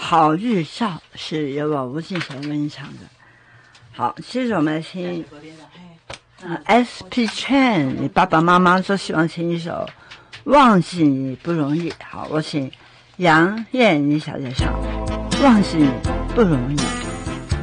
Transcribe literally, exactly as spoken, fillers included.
好预兆是由我吴敬贤为你唱的。好，接着我们来听呃 S P Chain， 你爸爸妈妈都希望听一首忘记你不容易。好，我请杨燕妮小姐唱忘记你不容易。